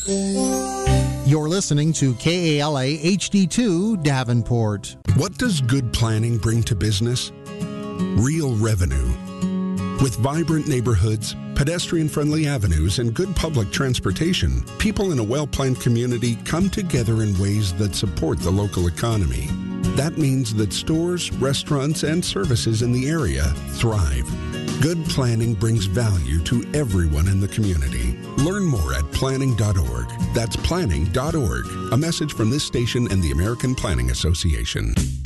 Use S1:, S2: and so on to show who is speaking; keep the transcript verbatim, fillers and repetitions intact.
S1: You're listening to K A L A H D two Davenport.
S2: What does good planning bring to business? Real revenue. With vibrant neighborhoods, pedestrian-friendly avenues, and good public transportation, people in a well-planned community come together in ways that support the local economy. That means that stores, restaurants, and services in the area thrive. Good planning brings value to everyone in the community. Learn more at planning dot org. That's planning dot org. A message from this station and the American Planning Association.